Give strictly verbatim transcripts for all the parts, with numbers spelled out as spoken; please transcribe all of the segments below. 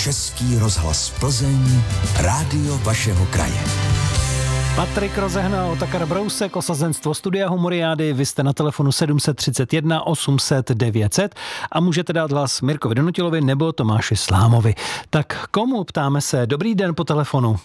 Český rozhlas Plzeň, rádio vašeho kraje. Patrik rozehnal Otakar Brousek, osazenstvo Studia Humoriády. Vy jste na telefonu sedm set třicet jedna osm set devět set a můžete dát hlas Mirkovi Donutilovi nebo Tomáši Slámovi. Tak komu ptáme se? Dobrý den po telefonu.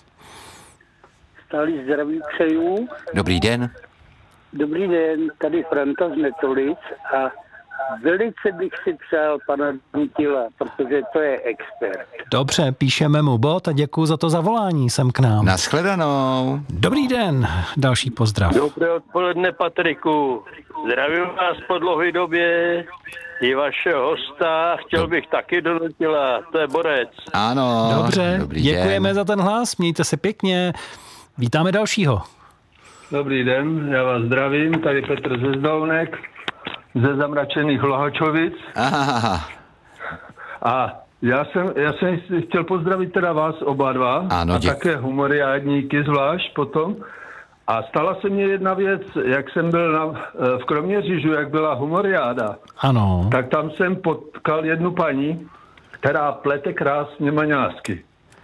Stálý zdraví přeju. Dobrý den. Dobrý den, tady Franta z Netolic a velice bych si přál pana Donutila, protože to je expert. Dobře, píšeme mu bod a děkuji za to zavolání sem k nám. Nashledanou. Dobrý den, další pozdrav. Dobré odpoledne, Patriku. Zdravím vás po dlouhé době i vašeho hosta. Chtěl bych taky Donutila, to je borec. Ano. Dobře, dobrý děkujeme den. za ten hlas, mějte se pěkně. Vítáme dalšího. Dobrý den, já vás zdravím, tady Petr ze Zdolnek, ze zamračených Lohačovic. Aha. A já jsem, já jsem chtěl pozdravit teda vás oba dva. Ano, a děk... také humoriádníky zvlášť potom. A stala se mně jedna věc, jak jsem byl na, v Kroměříži, jak byla humoriáda. Ano. Tak tam jsem potkal jednu paní, která plete krásně maňásky.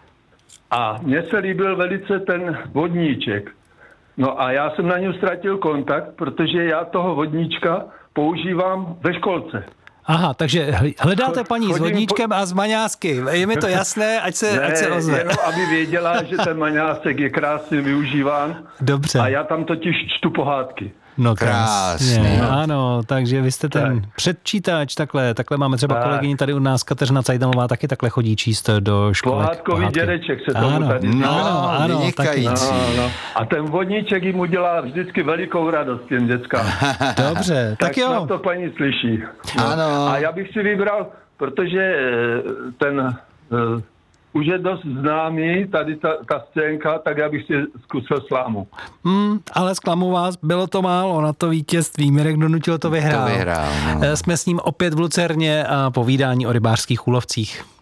A mně se líbil velice ten vodníček. No a já jsem na něj ztratil kontakt, protože já toho vodníčka používám ve školce. Aha, takže hledáte paní Chodím s vodníčkem po... a s maňásky. Je mi to jasné, ať se, ne, ať se ozve. jenom aby věděla, že ten maňásek je krásně využíván. Dobře. A já tam totiž čtu pohádky. No krásně. krásně. Ano, takže vy jste ten tak. předčítač, takhle, takhle máme třeba tak. kolegyni tady u nás, Kateřina Cajdamová, taky takhle chodí číst do školek. Pohádkový pohádky. dědeček se tomu ano. tady No, ano, ano, taky. vynikající. No, no. A ten vodníček jim udělá vždycky velikou radost těm dětskám. Dobře, tak, Tak jo. na to paní slyší. No. Ano. A já bych si vybral, protože ten uh, už je dost známý, tady ta, ta scénka, tak já bych si zkusil Slámu. Hmm, ale zklamu vás, bylo to málo na to vítězství. Mirek Donutil to vyhrál. To vyhrál, no. Jsme s ním opět v Lucerně a povídání o rybářských úlovcích.